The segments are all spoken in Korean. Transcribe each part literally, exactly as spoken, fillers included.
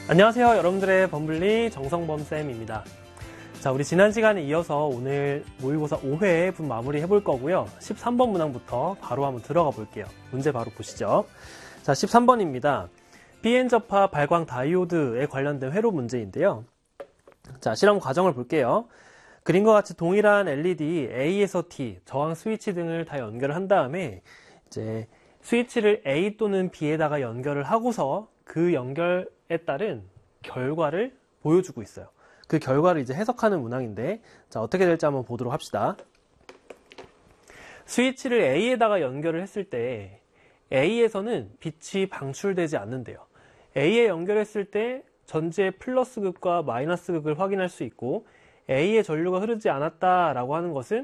안녕하세요. 여러분들의 범블리 정성범쌤입니다. 자, 우리 지난 시간에 이어서 오늘 모의고사 오 회 분 마무리 해볼 거고요. 십삼 번 문항부터 바로 한번 들어가 볼게요. 문제 바로 보시죠. 자, 십삼 번입니다. 비엔 접합 발광 다이오드에 관련된 회로 문제인데요. 자, 실험 과정을 볼게요. 그림과 같이 동일한 엘이디 A에서 T, 저항 스위치 등을 다 연결을 한 다음에 이제 스위치를 A 또는 B에다가 연결을 하고서 그 연결에 따른 결과를 보여주고 있어요. 그 결과를 이제 해석하는 문항인데, 자, 어떻게 될지 한번 보도록 합시다. 스위치를 A에다가 연결을 했을 때 A에서는 빛이 방출되지 않는데요. A에 연결했을 때 전지의 플러스 극과 마이너스 극을 확인할 수 있고, A에 전류가 흐르지 않았다라고 하는 것은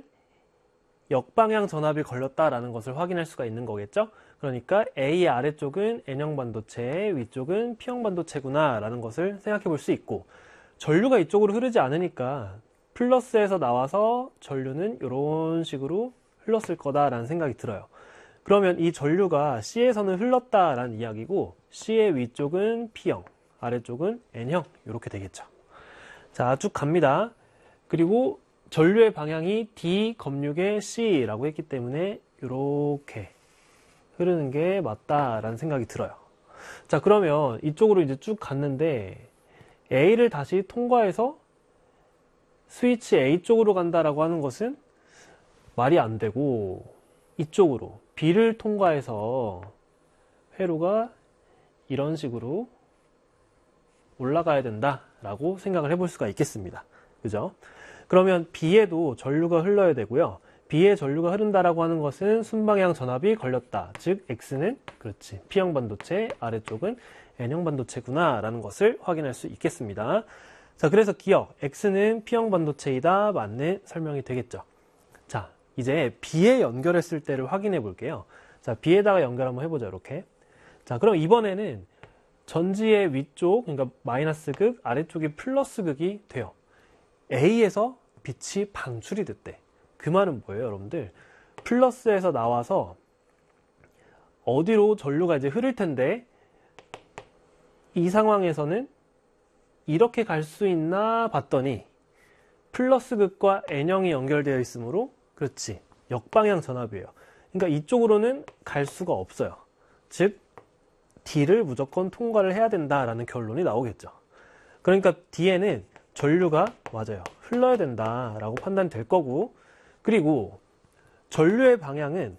역방향 전압이 걸렸다라는 것을 확인할 수가 있는 거겠죠? 그러니까 A의 아래쪽은 N형 반도체, 위쪽은 P형 반도체구나 라는 것을 생각해 볼 수 있고, 전류가 이쪽으로 흐르지 않으니까 플러스에서 나와서 전류는 이런 식으로 흘렀을 거다라는 생각이 들어요. 그러면 이 전류가 C에서는 흘렀다라는 이야기고, C의 위쪽은 P형, 아래쪽은 N형 이렇게 되겠죠. 자, 쭉 갑니다. 그리고 전류의 방향이 D 검육의 C라고 했기 때문에 이렇게 흐르는 게 맞다라는 생각이 들어요. 자, 그러면 이쪽으로 이제 쭉 갔는데 A를 다시 통과해서 스위치 A 쪽으로 간다라고 하는 것은 말이 안 되고, 이쪽으로 B를 통과해서 회로가 이런 식으로 올라가야 된다라고 생각을 해볼 수가 있겠습니다. 그죠? 그러면 B에도 전류가 흘러야 되고요. B에 전류가 흐른다라고 하는 것은 순방향 전압이 걸렸다. 즉 X는 그렇지 P형 반도체, 아래쪽은 N형 반도체구나 라는 것을 확인할 수 있겠습니다. 자, 그래서 기억, X는 P형 반도체이다 맞는 설명이 되겠죠. 자, 이제 B에 연결했을 때를 확인해 볼게요. 자, B에다가 연결 한번 해보죠. 이렇게. 자, 그럼 이번에는 전지의 위쪽, 그러니까 마이너스 극, 아래쪽이 플러스 극이 돼요. A에서 빛이 방출이 됐대. 그 말은 뭐예요, 여러분들? 플러스에서 나와서 어디로 전류가 이제 흐를 텐데, 이 상황에서는 이렇게 갈 수 있나 봤더니 플러스 극과 N형이 연결되어 있으므로, 그렇지, 역방향 전압이에요. 그러니까 이쪽으로는 갈 수가 없어요. 즉 D를 무조건 통과를 해야 된다라는 결론이 나오겠죠. 그러니까 D에는 전류가 맞아요, 흘러야 된다라고 판단될 거고, 그리고 전류의 방향은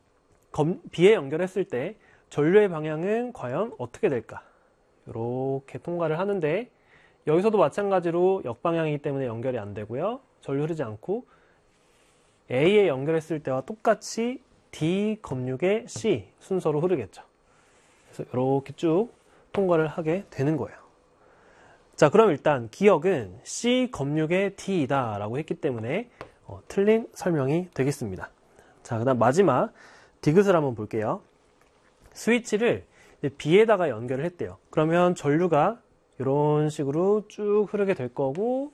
B에 연결했을 때 전류의 방향은 과연 어떻게 될까? 이렇게 통과를 하는데, 여기서도 마찬가지로 역방향이기 때문에 연결이 안 되고요. 전류 흐르지 않고 A에 연결했을 때와 똑같이 D 검육의 C 순서로 흐르겠죠. 그래서 이렇게 쭉 통과를 하게 되는 거예요. 자, 그럼 일단 기억은 C 검육의 D이다 라고 했기 때문에 어, 틀린 설명이 되겠습니다. 자, 그 다음 마지막 디귿을 한번 볼게요. 스위치를 B에다가 연결을 했대요. 그러면 전류가 이런 식으로 쭉 흐르게 될 거고,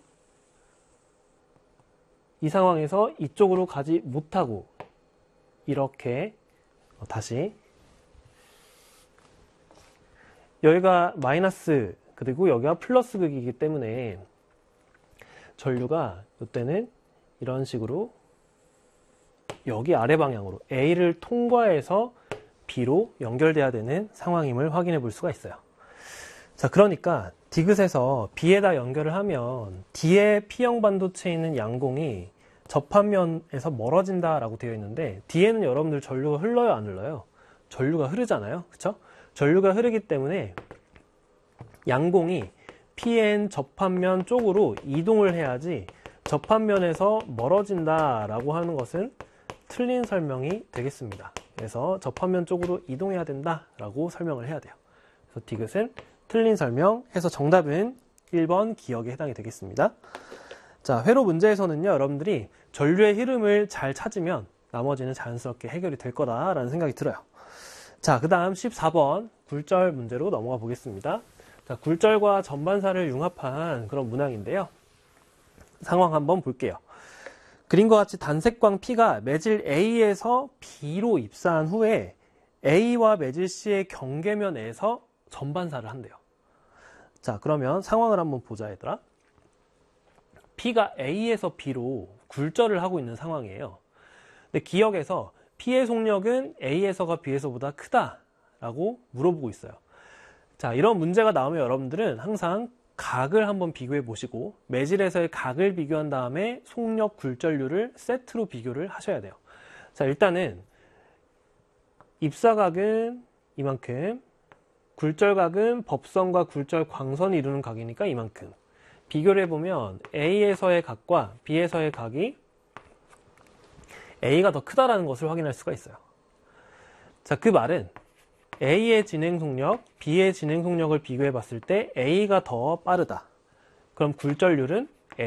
이 상황에서 이쪽으로 가지 못하고 이렇게 어, 다시 여기가 마이너스 그리고 여기가 플러스 극이기 때문에 전류가 이때는 이런 식으로 여기 아래 방향으로 A를 통과해서 B로 연결돼야 되는 상황임을 확인해 볼 수가 있어요. 자, 그러니까 디귿에서 B에다 연결을 하면 D의 P형 반도체에 있는 양공이 접합면에서 멀어진다 라고 되어 있는데, D에는 여러분들 전류가 흘러요, 안 흘러요? 전류가 흐르잖아요. 그쵸? 전류가 흐르기 때문에 양공이 Pn 접합면 쪽으로 이동을 해야지 접합면에서 멀어진다 라고 하는 것은 틀린 설명이 되겠습니다. 그래서 접합면 쪽으로 이동해야 된다 라고 설명을 해야 돼요. 그래서 디귿은 틀린 설명 해서 정답은 일 번 기억에 해당이 되겠습니다. 자, 회로 문제에서는요, 여러분들이 전류의 흐름을 잘 찾으면 나머지는 자연스럽게 해결이 될 거다라는 생각이 들어요. 자, 그 다음 십사 번 굴절 문제로 넘어가 보겠습니다. 자, 굴절과 전반사를 융합한 그런 문항인데요. 상황 한번 볼게요. 그림과 같이 단색광 P가 매질 A에서 B로 입사한 후에 A와 매질 C의 경계면에서 전반사를 한대요. 자, 그러면 상황을 한번 보자, 얘들아. P가 A에서 B로 굴절을 하고 있는 상황이에요. 근데 기억에서 P의 속력은 A에서가 B에서보다 크다라고 물어보고 있어요. 자, 이런 문제가 나오면 여러분들은 항상 각을 한번 비교해 보시고 매질에서의 각을 비교한 다음에 속력 굴절률을 세트로 비교를 하셔야 돼요. 자, 일단은 입사각은 이만큼, 굴절각은 법선과 굴절 광선이 이루는 각이니까 이만큼. 비교를 해보면 A에서의 각과 B에서의 각이 A가 더 크다라는 것을 확인할 수가 있어요. 자, 그 말은 A의 진행 속력, B의 진행 속력을 비교해 봤을 때 A가 더 빠르다. 그럼 굴절률은